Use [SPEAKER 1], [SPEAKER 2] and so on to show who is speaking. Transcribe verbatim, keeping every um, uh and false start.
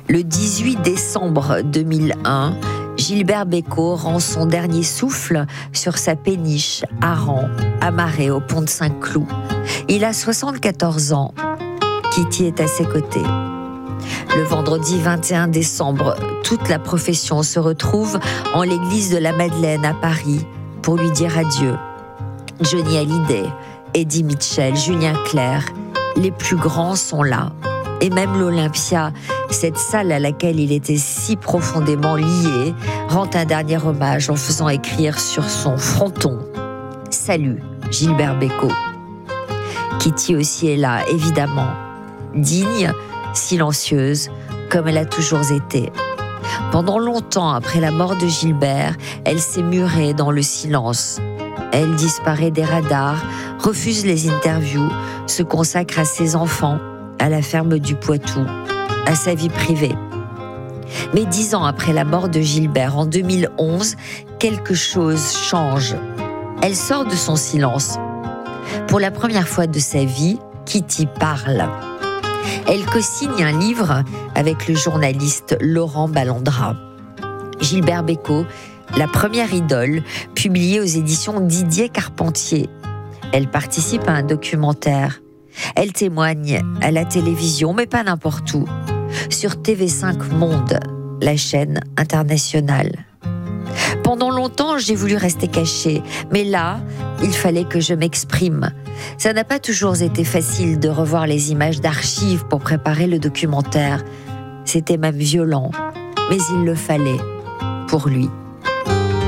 [SPEAKER 1] Le dix-huit décembre deux mille un, Gilbert Bécaud rend son dernier souffle sur sa péniche à Rans, amarré au pont de Saint-Cloud. Il a soixante-quatorze ans. Kitty est à ses côtés. Le vendredi vingt et un décembre, toute la profession se retrouve en l'église de la Madeleine à Paris pour lui dire adieu. Johnny Hallyday, Eddie Mitchell, Julien Clerc, les plus grands sont là. Et même l'Olympia, cette salle à laquelle il était si profondément lié, rend un dernier hommage en faisant écrire sur son fronton « Salut, Gilbert Bécaud ». Kitty aussi est là, évidemment, digne, silencieuse, comme elle a toujours été. Pendant longtemps après la mort de Gilbert, elle s'est murée dans le silence. Elle disparaît des radars, refuse les interviews, se consacre à ses enfants, à la ferme du Poitou, à sa vie privée. Mais dix ans après la mort de Gilbert, en deux mille onze, quelque chose change. Elle sort de son silence. Pour la première fois de sa vie, Kitty parle. Elle co-signe un livre avec le journaliste Laurent Ballandra. Gilbert Bécaud, la première idole, publiée aux éditions Didier Carpentier. Elle participe à un documentaire. Elle témoigne à la télévision, mais pas n'importe où. Sur T V cinq Monde, la chaîne internationale. Pendant longtemps, j'ai voulu rester cachée, mais là, il fallait que je m'exprime. Ça n'a pas toujours été facile de revoir les images d'archives pour préparer le documentaire. C'était même violent, mais il le fallait, pour lui.